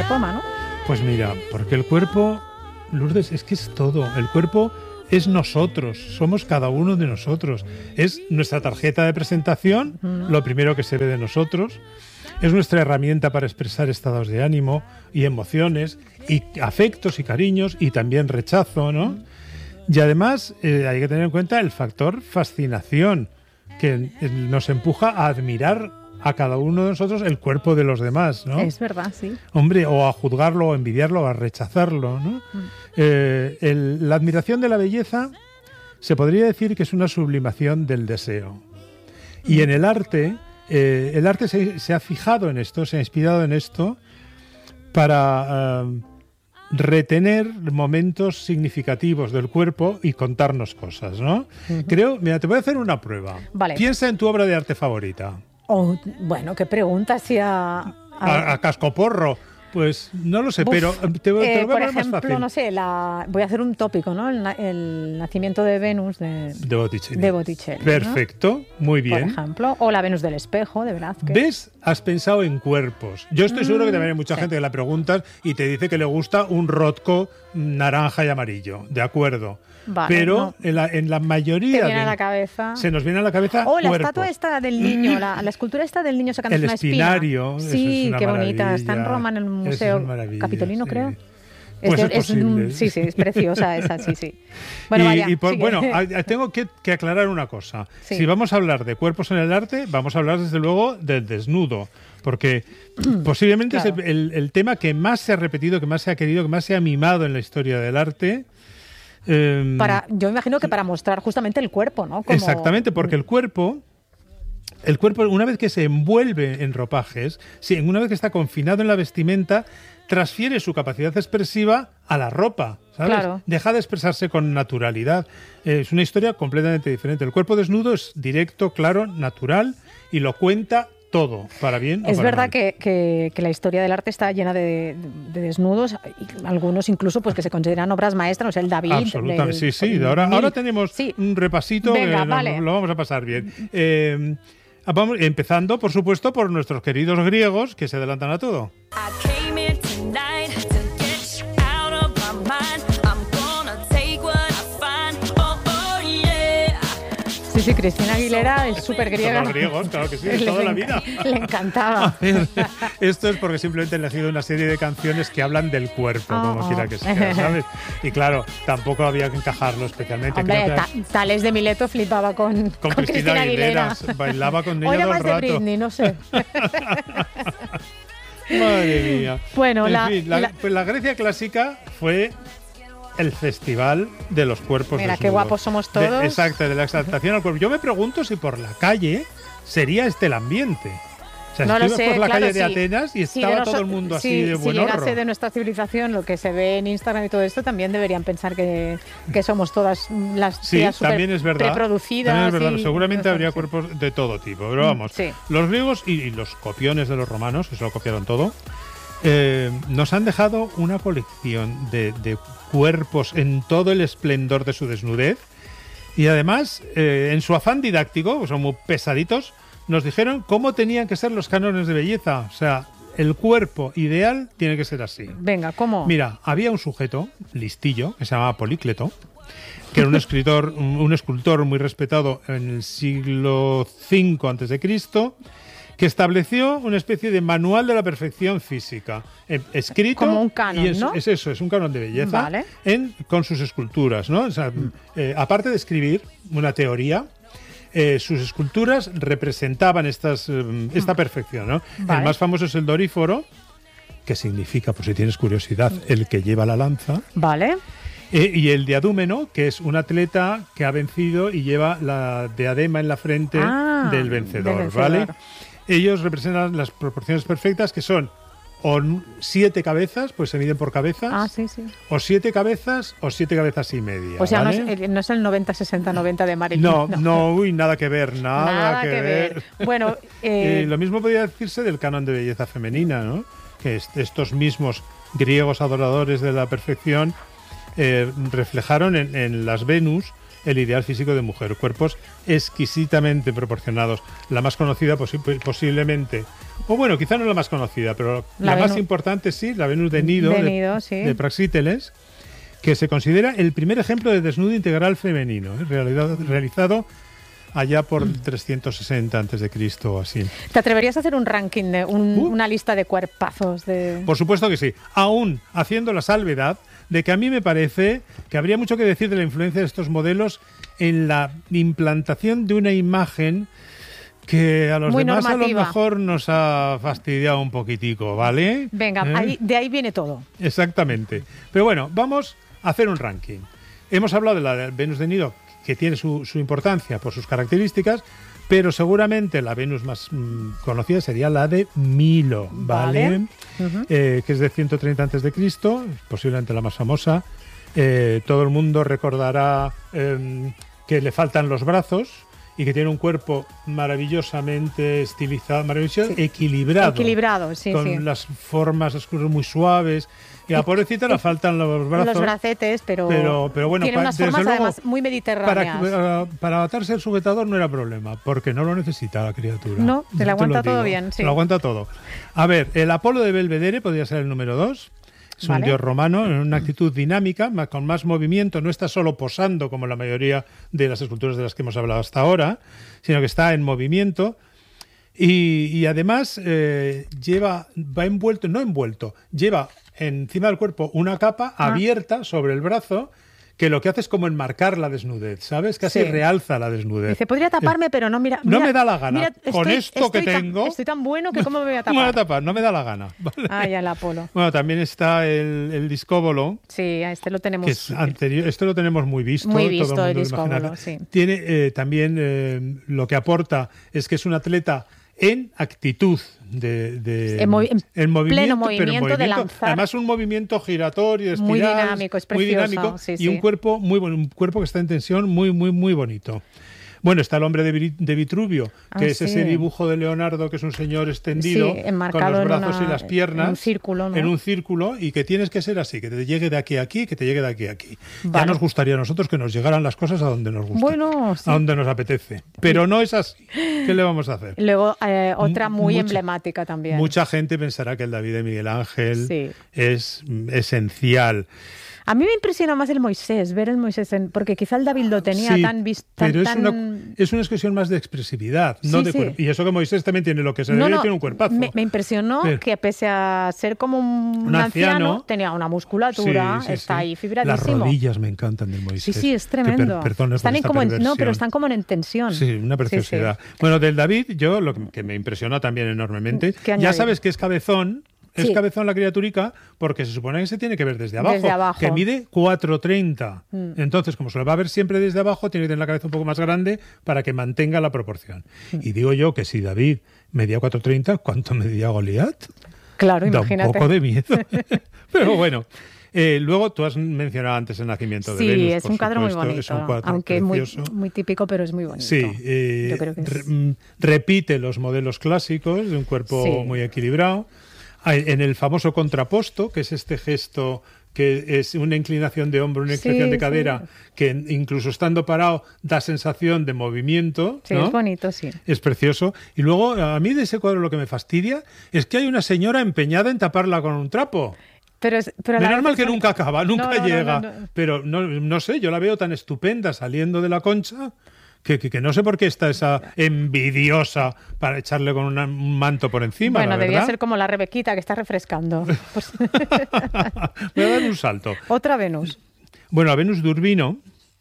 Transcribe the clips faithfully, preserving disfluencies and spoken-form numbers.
toma, ¿no? Pues mira, porque el cuerpo, Lourdes, es que es todo. El cuerpo es nosotros, somos cada uno de nosotros. Es nuestra tarjeta de presentación, uh-huh. lo primero que se ve de nosotros. Es nuestra herramienta para expresar estados de ánimo y emociones, y afectos y cariños, y también rechazo, ¿no? Uh-huh. Y además eh, hay que tener en cuenta el factor fascinación, que nos empuja a admirar a cada uno de nosotros el cuerpo de los demás, ¿no? Es verdad, sí. Hombre, o a juzgarlo, o a envidiarlo, o a rechazarlo, ¿no? Mm. Eh, el, la admiración de la belleza se podría decir que es una sublimación del deseo. Y mm. en el arte, eh, el arte se, se ha fijado en esto, se ha inspirado en esto para uh, retener momentos significativos del cuerpo y contarnos cosas, ¿no? Uh-huh. Creo, mira, te voy a hacer una prueba. Vale. Piensa en tu obra de arte favorita. Oh, bueno, qué pregunta si a... A, a, a cascoporro. Pues no lo sé, Uf, pero te, te lo eh, voy a por poner más ejemplo, fácil. no sé, la, voy a hacer un tópico, ¿no? El, el nacimiento de Venus de, de Botticelli. De Botticelli, Perfecto, ¿no? Muy bien. Por ejemplo, o la Venus del espejo de Velázquez. ¿Ves? Has pensado en cuerpos. Yo estoy mm, seguro que también hay mucha sí. gente que la preguntas y te dice que le gusta un Rothko naranja y amarillo. De acuerdo. Vale, pero no. en, la, en la mayoría Te viene de, a la cabeza. se nos viene a la cabeza oh, la cuerpos. estatua esta del niño, la, la escultura esta del niño sacando el una espina. El espinario. Sí, es una qué maravilla. bonita. Está en Roma en el Museo Capitolino, sí. creo. Pues es, es, es posible. Es, sí, sí, es preciosa esa, sí, sí. Bueno, y, vaya, y por, bueno, tengo que, que aclarar una cosa. Sí. Si vamos a hablar de cuerpos en el arte, vamos a hablar desde luego del desnudo, porque posiblemente claro. es el, el, el tema que más se ha repetido, que más se ha querido, que más se ha mimado en la historia del arte. Eh, para, yo imagino que para mostrar justamente el cuerpo, ¿no? Como... Exactamente, porque el cuerpo... El cuerpo, una vez que se envuelve en ropajes, sí, una vez que está confinado en la vestimenta, transfiere su capacidad expresiva a la ropa, ¿sabes? Claro. Deja de expresarse con naturalidad. Eh, es una historia completamente diferente. El cuerpo desnudo es directo, claro, natural y lo cuenta todo, para bien o Es para verdad mal. Que, que, que la historia del arte está llena de, de desnudos, y algunos incluso pues que se consideran obras maestras, o sea, el David. Absolutamente, el, sí, sí. el, ahora, el, ahora tenemos sí. un repasito, Venga, que vale. lo, lo vamos a pasar bien. Eh, vamos, empezando, por supuesto, por nuestros queridos griegos, que se adelantan a todo. Sí, sí, Cristina Aguilera es súper griega. Los griegos, claro que sí, de toda la vida. Le encantaba. Ver, esto es porque simplemente han elegido una serie de canciones que hablan del cuerpo, oh, como oh. quiera que sea, ¿sabes? Y claro, tampoco había que encajarlo especialmente. Hombre, Creo que ta Tales de Mileto flipaba con, con, con Cristina, Cristina Aguilera. Aguilera. Bailaba con ella o era todo más el rato. de Britney, no sé. Madre mía. Bueno, en la, fin, la, la... Pues la Grecia clásica fue el festival de los cuerpos Mira, desnudos. qué guapos somos todos. De, exacto, de la exaltación al cuerpo. Yo me pregunto si por la calle sería este el ambiente. O sea, no si lo ibas sé, por la claro, calle de sí. Atenas y estaba sí, todo el mundo así sí, de buen Si llegase horror. de nuestra civilización, lo que se ve en Instagram y todo esto, también deberían pensar que, que somos todas las sí, tías también es verdad. reproducidas. También es verdad. Y, Seguramente no sé, habría sí. cuerpos de todo tipo. Pero vamos, sí. los griegos y, y los copiones de los romanos, que se lo copiaron todo, eh, nos han dejado una colección de, de cuerpos en todo el esplendor de su desnudez. Y además, eh, en su afán didáctico, son muy pesaditos, nos dijeron cómo tenían que ser los cánones de belleza. O sea, el cuerpo ideal tiene que ser así. Venga, ¿cómo? Mira, había un sujeto listillo que se llamaba Polícleto, que era un escritor, un, un escultor muy respetado en el siglo cinco antes de Cristo, que estableció una especie de manual de la perfección física, eh, escrito. Como un canon, y es, ¿no? Es eso, es un canon de belleza, vale. en, con sus esculturas, ¿no? O sea, mm. eh, aparte de escribir una teoría, eh, sus esculturas representaban estas, eh, esta perfección, ¿no? Vale. El más famoso es el Doríforo, que significa, por si tienes curiosidad, el que lleva la lanza. Vale. Eh, y el diadúmeno, que es un atleta que ha vencido y lleva la diadema en la frente ah, del vencedor, del vencedor, ¿vale? Ellos representan las proporciones perfectas, que son o siete cabezas, pues se miden por cabezas, ah, sí, sí. o siete cabezas o siete cabezas y media. O sea, ¿vale? no, es, no es el noventa sesenta noventa de Marilyn. No, no, no, uy, nada que ver, nada, nada que, que ver. ver. Bueno, eh... eh, lo mismo podría decirse del canon de belleza femenina, ¿no? Que est estos mismos griegos adoradores de la perfección eh, reflejaron en, en las Venus el ideal físico de mujer, cuerpos exquisitamente proporcionados. La más conocida posi posiblemente o bueno, quizá no la más conocida, pero La la, más Venus- importante sí, la Venus de Nido, De de, Nido, sí. de Praxíteles, que se considera el primer ejemplo de desnudo integral femenino, ¿eh? realizado, realizado allá por trescientos sesenta antes de Cristo o así. ¿Te atreverías a hacer un ranking, de un- Uh. una lista de cuerpazos? De... Por supuesto que sí, aún haciendo la salvedad de que a mí me parece que habría mucho que decir de la influencia de estos modelos en la implantación de una imagen que a los Muy demás normativa. a lo mejor nos ha fastidiado un poquitico, ¿vale? Venga, ¿Eh? ahí- de ahí viene todo. Exactamente. Pero bueno, vamos a hacer un ranking. Hemos hablado de la Venus de Nido, que tiene su, su importancia por sus características, pero seguramente la Venus más mm, conocida sería la de Milo, ¿vale? Vale. Ujú. Eh, que es de ciento treinta antes de Cristo, posiblemente la más famosa. Eh, todo el mundo recordará eh, que le faltan los brazos y que tiene un cuerpo maravillosamente estilizado, maravilloso, Sí. equilibrado. Equilibrado, sí, con sí. las formas las curvas muy suaves. Y a la pobrecita le faltan los brazos. Los bracetes, pero, Pero, pero bueno, tiene pa- unas desde formas luego, además muy para, mediterráneas. para, para atarse el sujetador no era problema, porque no lo necesita la criatura. No, se le Ya te aguanta lo todo digo, bien, Se sí. lo aguanta todo. A ver, el Apolo de Belvedere podría ser el número dos. Es un Vale. dios romano en una actitud dinámica, ma- con más movimiento. No está solo posando como la mayoría de las esculturas de las que hemos hablado hasta ahora, sino que está en movimiento. Y, y además eh, lleva, va envuelto, no envuelto, lleva encima del cuerpo una capa Ah. abierta sobre el brazo que lo que hace es como enmarcar la desnudez, ¿sabes? Casi Sí. realza la desnudez. Dice, podría taparme, pero no, mira. No mira- me da la gana. mira, Con estoy- esto que estoy tan- tengo- Estoy tan bueno que cómo me voy a No me voy a tapar. tapar, no me da la gana. ¿vale? Ah, ya el Apolo. Bueno, también está el, el discóbolo, Sí, a este lo tenemos. que es anterior. Esto lo tenemos muy visto. Muy todo visto, mundo el lo discóbolo, imaginará. sí. Tiene eh, también eh, lo que aporta es que es un atleta en actitud de, de En movi- en en movimiento, pleno pero en movimiento de lanzar. Además un movimiento giratorio, Muy espiral, dinámico, es muy precioso, dinámico sí, y sí. un cuerpo muy bueno, un cuerpo que está en tensión, muy muy muy bonito. Bueno, está el hombre de, Vi- de Vitruvio, que Ah, es sí. ese dibujo de Leonardo, que es un señor extendido, Sí, con enmarcado los en brazos una- y las piernas, en un círculo, ¿no? en un círculo, y que tienes que ser así, que te llegue de aquí a aquí, que te llegue de aquí a aquí. Ya Vale. nos gustaría a nosotros que nos llegaran las cosas a donde nos gusta, Bueno, sí. a donde nos apetece. Pero no es así. ¿Qué le vamos a hacer? Luego, eh, otra muy Mucha- emblemática también. Mucha gente pensará que el David de Miguel Ángel Sí. es mm, esencial. A mí me impresiona más el Moisés, ver el Moisés, en- porque quizá el David lo tenía Sí, tan visto. pero es, tan... una, es una expresión más de expresividad, no Sí, de sí. cuerpo. Y eso que Moisés también tiene lo que se No, debe, no, tiene un cuerpazo. Me, me impresionó Pero- que pese a ser como un, Un anciano, anciano, tenía una musculatura, Sí, sí, está sí. ahí fibradísimo. Las rodillas me encantan del Moisés. Sí, sí, es Que per- tremendo. perdone están por en esta como en- no, perversión. pero están como en tensión. Sí, una Sí, sí. preciosidad. Bueno, del David, yo lo que, que me impresiona también enormemente, ¿Qué ya añadir? sabes que es cabezón, es Sí. cabezón la criaturica, porque se supone que se tiene que ver desde abajo, Desde abajo. que mide cuatro treinta. Mm. Entonces, como se lo va a ver siempre desde abajo, tiene que tener la cabeza un poco más grande para que mantenga la proporción. Mm. Y digo yo que si David medía cuatro treinta, ¿cuánto medía Goliat? Claro, Da imagínate. un poco de miedo. Pero bueno. Eh, luego tú has mencionado antes el nacimiento de Sí, Venus. es por un cuadro muy supuesto. bonito, Es un cuadro aunque muy, precioso. muy típico, pero es muy bonito. Sí, eh, Yo creo que es- re- mm, repite los modelos clásicos de un cuerpo Sí. muy equilibrado. Hay- En el famoso contraposto, que es este gesto que es una inclinación de hombro, una Sí, inclinación de sí. cadera, que incluso estando parado da sensación de movimiento. Sí, ¿no? es bonito, sí. Es precioso. Y luego, a mí de ese cuadro lo que me fastidia es que hay una señora empeñada en taparla con un trapo. Pero, es, pero a la Menos vez mal es que bonito. nunca acaba, nunca No, no, no, llega. no, no. Pero no, no sé, yo la veo tan estupenda saliendo de la concha que, que, que no sé por qué está esa envidiosa para echarle con una- un manto por encima. Bueno, la debía verdad. ser como la Rebequita que está refrescando. Pues- Voy a dar un salto. Otra Venus. Bueno, a Venus de Urbino.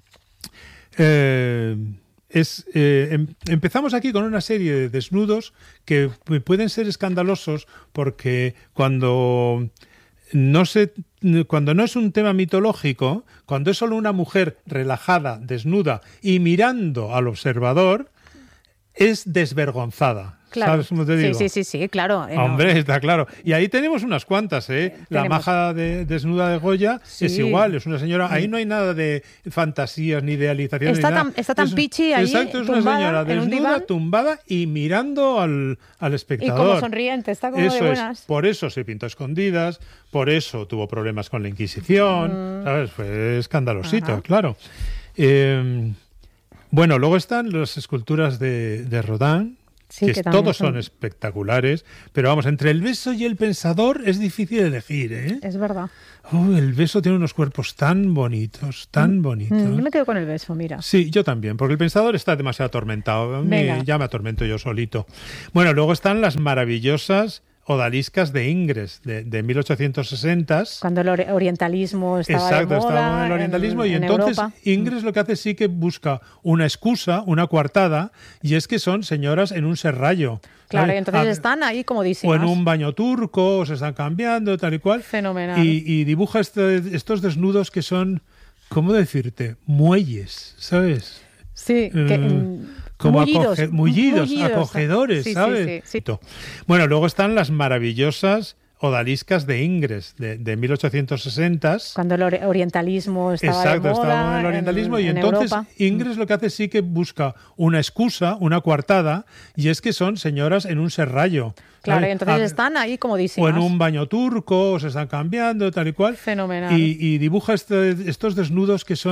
eh, es, eh, em- empezamos aquí con una serie de desnudos que pu- pueden ser escandalosos porque cuando no se, cuando no es un tema mitológico, cuando es solo una mujer relajada, desnuda y mirando al observador, es desvergonzada. Claro. ¿Sabes cómo te digo? Sí, sí, sí, sí, claro. Eh, no. Hombre, está claro. Y ahí tenemos unas cuantas, ¿eh? La Tenemos. maja de, desnuda de Goya Sí. es igual, es una señora. Ahí no hay nada de fantasías ni idealización. Está ni nada. tan- está tan Es- pichi ahí, Exacto, es una tumbada señora en un desnuda, diván. tumbada y mirando al, al Y espectador. como sonriente, está como Eso de buenas. es. Por eso se pintó a escondidas, por eso tuvo problemas con la Inquisición, ¿sabes? Fue escandalosito, Mm. Ajá. claro. Eh, bueno, luego están las esculturas de, de Rodin, Sí, que, que es- también todos son- son espectaculares, pero vamos, entre el beso y el pensador es difícil elegir, ¿eh? Es verdad. Oh, el beso tiene unos cuerpos tan bonitos, tan bonitos. Mm, yo me quedo con el beso, mira. Sí, yo también, porque el pensador está demasiado atormentado. A mí Venga. ya me atormento yo solito. Bueno, luego están las maravillosas odaliscas de Ingres, de, de mil ochocientos sesenta. Cuando el ori- orientalismo estaba Exacto, de moda estaba en el orientalismo en- y en entonces Europa. Ingres lo que hace sí que busca una excusa, una coartada, y es que son señoras en un serrallo. Claro, ¿sabes? y entonces Ah, están ahí o comodísimas. en un baño turco, o se están cambiando, tal y cual. Fenomenal. Y, y dibuja este- estos desnudos que son, ¿cómo decirte? Muelles, ¿sabes? Sí, que, Eh, mm, como mullidos, acoge- mullidos, mullidos. acogedores, Sí, sí, ¿sabes? sí, sí. Bueno, luego están las maravillosas odaliscas de Ingres, de, de mil ochocientos sesenta. Cuando el ori- orientalismo estaba Exacto, de moda estaba en el orientalismo en- y en entonces Europa. Ingres lo que hace sí que busca una excusa, una coartada, y es que son señoras en un serrallo. Claro, ¿sabes? y entonces Ah, están ahí o comodísimas. en un baño turco, o se están cambiando, tal y cual. Fenomenal. Y, y dibuja este- estos desnudos que son